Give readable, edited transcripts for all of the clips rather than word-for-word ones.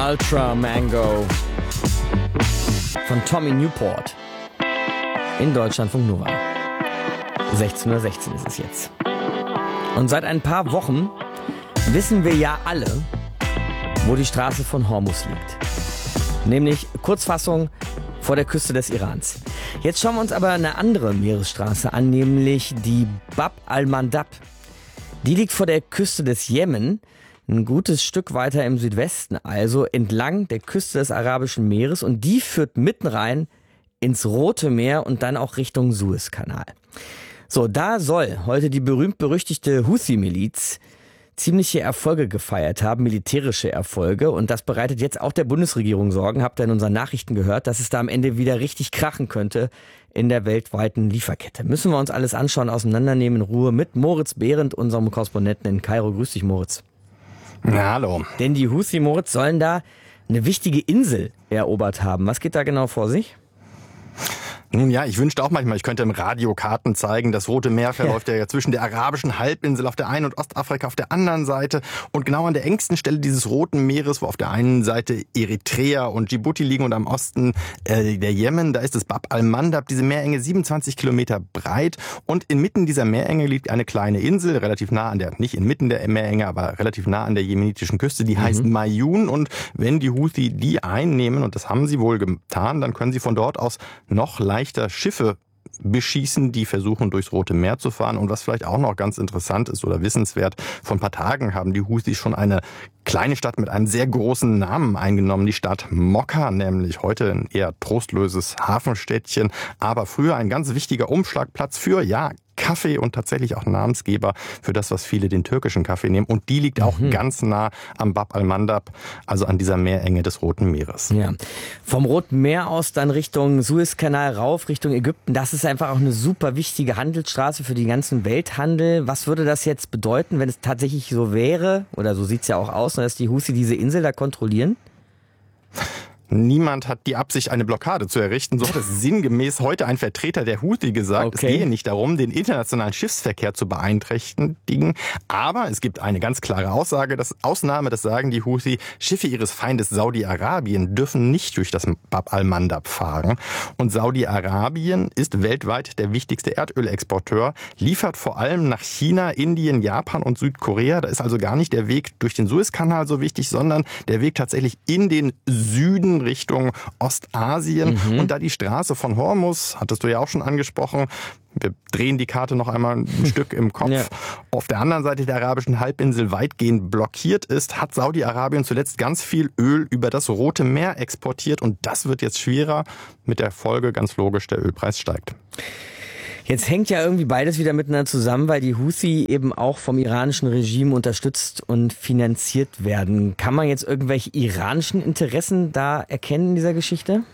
Ultra Mango von Tommy Newport in Deutschlandfunk Nova. 16:16 Uhr ist es jetzt. Und seit ein paar Wochen wissen wir ja alle, wo die Straße von Hormuz liegt. Nämlich, Kurzfassung, vor der Küste des Irans. Jetzt schauen wir uns aber eine andere Meeresstraße an, nämlich die Bab al-Mandab. Die liegt vor der Küste des Jemen, ein gutes Stück weiter im Südwesten, also entlang der Küste des Arabischen Meeres, und die führt mitten rein ins Rote Meer und dann auch Richtung Suezkanal. So, da soll heute die berühmt-berüchtigte Houthi-Miliz ziemliche Erfolge gefeiert haben, militärische Erfolge, und das bereitet jetzt auch der Bundesregierung Sorgen. Habt ihr in unseren Nachrichten gehört, dass es da am Ende wieder richtig krachen könnte in der weltweiten Lieferkette. Müssen wir uns alles anschauen, auseinandernehmen in Ruhe mit Moritz Behrendt, unserem Korrespondenten in Kairo. Grüß dich, Moritz. Ja, hallo. Denn die Houthi, Moritz, sollen da eine wichtige Insel erobert haben. Was geht da genau vor sich? Nun ja, ich wünschte auch manchmal, ich könnte im Radio Karten zeigen. Das Rote Meer verläuft ja zwischen der arabischen Halbinsel auf der einen und Ostafrika auf der anderen Seite. Und genau an der engsten Stelle dieses Roten Meeres, wo auf der einen Seite Eritrea und Djibouti liegen und am Osten der Jemen, da ist das Bab al-Mandab, diese Meerenge 27 Kilometer breit. Und inmitten dieser Meerenge liegt eine kleine Insel, relativ nah an der, nicht inmitten der Meerenge, aber relativ nah an der jemenitischen Küste, die heißt Mayun. Und wenn die Houthi die einnehmen, und das haben sie wohl getan, dann können sie von dort aus noch leichter Schiffe beschießen, die versuchen, durchs Rote Meer zu fahren. Und was vielleicht auch noch ganz interessant ist oder wissenswert, vor ein paar Tagen haben die Houthi schon eine kleine Stadt mit einem sehr großen Namen eingenommen, die Stadt Mokka, nämlich heute ein eher trostloses Hafenstädtchen, aber früher ein ganz wichtiger Umschlagplatz für, Kaffee und tatsächlich auch Namensgeber für das, was viele den türkischen Kaffee nehmen. Und die liegt auch ganz nah am Bab al-Mandab, also an dieser Meerenge des Roten Meeres. Ja, vom Roten Meer aus dann Richtung Suezkanal rauf, Richtung Ägypten. Das ist einfach auch eine super wichtige Handelsstraße für den ganzen Welthandel. Was würde das jetzt bedeuten, wenn es tatsächlich so wäre, oder so sieht es ja auch aus, dass die Houthi diese Insel da kontrollieren? Niemand hat die Absicht, eine Blockade zu errichten. So hat es sinngemäß heute ein Vertreter der Houthi gesagt. Okay. Es gehe nicht darum, den internationalen Schiffsverkehr zu beeinträchtigen. Aber es gibt eine ganz klare Ausnahme, das sagen die Houthi. Schiffe ihres Feindes Saudi-Arabien dürfen nicht durch das Bab al-Mandab fahren. Und Saudi-Arabien ist weltweit der wichtigste Erdölexporteur, liefert vor allem nach China, Indien, Japan und Südkorea. Da ist also gar nicht der Weg durch den Suezkanal so wichtig, sondern der Weg tatsächlich in den Süden Richtung Ostasien. Und da die Straße von Hormuz, hattest du ja auch schon angesprochen, wir drehen die Karte noch einmal ein Stück im Kopf, auf der anderen Seite der arabischen Halbinsel weitgehend blockiert ist, hat Saudi-Arabien zuletzt ganz viel Öl über das Rote Meer exportiert. Und das wird jetzt schwerer, mit der Folge ganz logisch, der Ölpreis steigt. Jetzt hängt ja irgendwie beides wieder miteinander zusammen, weil die Houthi eben auch vom iranischen Regime unterstützt und finanziert werden. Kann man jetzt irgendwelche iranischen Interessen da erkennen in dieser Geschichte?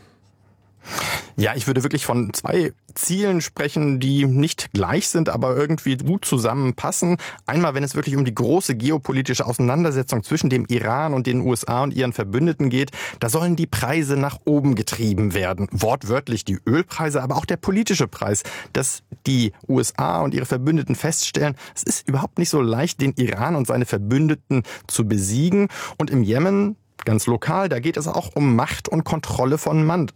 Ja, ich würde wirklich von zwei Zielen sprechen, die nicht gleich sind, aber irgendwie gut zusammenpassen. Einmal, wenn es wirklich um die große geopolitische Auseinandersetzung zwischen dem Iran und den USA und ihren Verbündeten geht, da sollen die Preise nach oben getrieben werden. Wortwörtlich die Ölpreise, aber auch der politische Preis, dass die USA und ihre Verbündeten feststellen, es ist überhaupt nicht so leicht, den Iran und seine Verbündeten zu besiegen. Und im Jemen, ganz lokal, da geht es auch um Macht und Kontrolle von Land.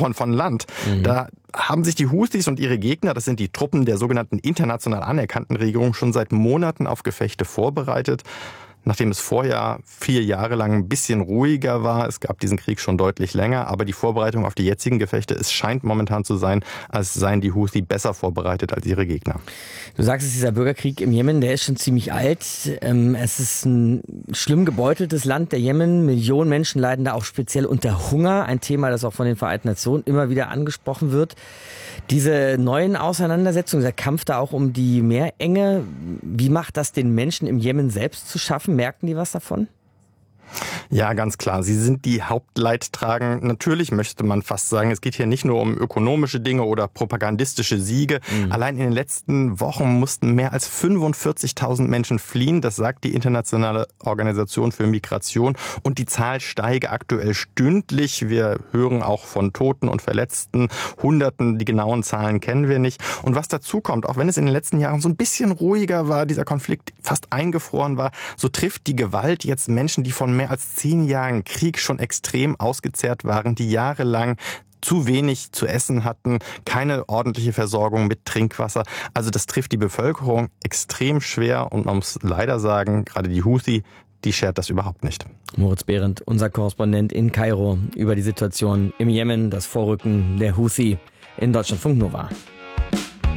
Da haben sich die Houthis und ihre Gegner, das sind die Truppen der sogenannten international anerkannten Regierung, schon seit Monaten auf Gefechte vorbereitet. Nachdem es vorher 4 Jahre lang ein bisschen ruhiger war, es gab diesen Krieg schon deutlich länger, aber die Vorbereitung auf die jetzigen Gefechte, es scheint momentan zu sein, als seien die Houthi besser vorbereitet als ihre Gegner. Du sagst es, dieser Bürgerkrieg im Jemen, der ist schon ziemlich alt. Es ist ein schlimm gebeuteltes Land, der Jemen. Millionen Menschen leiden da auch speziell unter Hunger, ein Thema, das auch von den Vereinten Nationen immer wieder angesprochen wird. Diese neuen Auseinandersetzungen, der Kampf da auch um die Meerenge, wie macht das den Menschen im Jemen selbst zu schaffen? Merken die was davon? Ja, ganz klar. Sie sind die Hauptleidtragenden. Natürlich möchte man fast sagen, es geht hier nicht nur um ökonomische Dinge oder propagandistische Siege. Allein in den letzten Wochen mussten mehr als 45.000 Menschen fliehen. Das sagt die Internationale Organisation für Migration. Und die Zahl steige aktuell stündlich. Wir hören auch von Toten und Verletzten, Hunderten. Die genauen Zahlen kennen wir nicht. Und was dazu kommt, auch wenn es in den letzten Jahren so ein bisschen ruhiger war, dieser Konflikt fast eingefroren war, so trifft die Gewalt jetzt Menschen, die von mehr als 10 Jahren Krieg schon extrem ausgezehrt waren, die jahrelang zu wenig zu essen hatten, keine ordentliche Versorgung mit Trinkwasser. Also das trifft die Bevölkerung extrem schwer und man muss leider sagen, gerade die Houthi, die schert das überhaupt nicht. Moritz Behrendt, unser Korrespondent in Kairo, über die Situation im Jemen, das Vorrücken der Houthi in Deutschlandfunk Nova.